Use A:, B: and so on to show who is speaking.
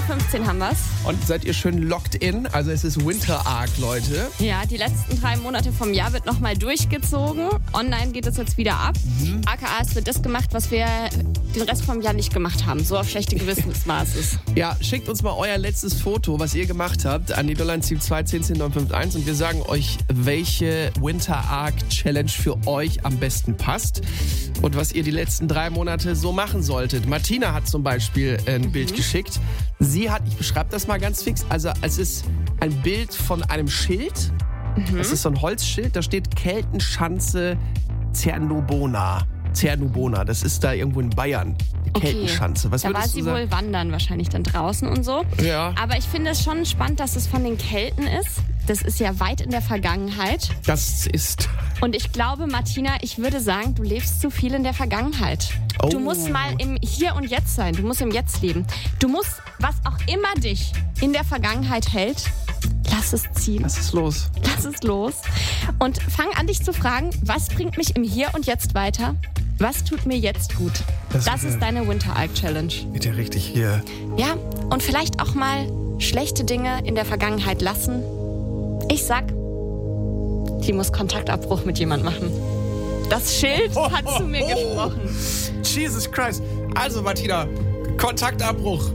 A: 10:15 Uhr haben wir's.
B: Und seid ihr schön locked in? Also es ist Winter Arc, Leute.
A: Ja, die letzten 3 Monate vom Jahr wird nochmal durchgezogen. Online geht es jetzt wieder ab. AKA, es wird das gemacht, was wir den Rest vom Jahr nicht gemacht haben. So auf schlechte Gewissensbasis.
B: Ja, schickt uns mal euer letztes Foto, was ihr gemacht habt, an die 0172 10 10 951 und wir sagen euch, welche Winter Arc Challenge für euch am besten passt und was ihr die letzten 3 Monate so machen solltet. Martina hat zum Beispiel ein Bild geschickt. Ich beschreibe das mal ganz fix. Also es ist ein Bild von einem Schild. Das ist so ein Holzschild, da steht Keltenschanze Cernobona. Das ist da irgendwo in Bayern, die Keltenschanze. Was
A: da war sie wohl wandern wahrscheinlich dann draußen und so.
B: Ja.
A: Aber ich finde es schon spannend, dass es von den Kelten ist. Das ist ja weit in der Vergangenheit.
B: Das ist...
A: Und ich glaube, Martina, ich würde sagen, du lebst zu viel in der Vergangenheit.
B: Oh.
A: Du musst mal im Hier und Jetzt sein. Du musst im Jetzt leben. Du musst, was auch immer dich in der Vergangenheit hält, lass es ziehen.
B: Was ist los?
A: Lass es los. Und fang an, dich zu fragen, was bringt mich im Hier und Jetzt weiter? Was tut mir jetzt gut? Das ist deine Winter Arc Challenge.
B: Geht ja richtig hier.
A: Ja, und vielleicht auch mal schlechte Dinge in der Vergangenheit lassen. Ich sag, die muss Kontaktabbruch mit jemand machen. Das Schild hat zu mir gesprochen.
B: Jesus Christ. Also Martina, Kontaktabbruch.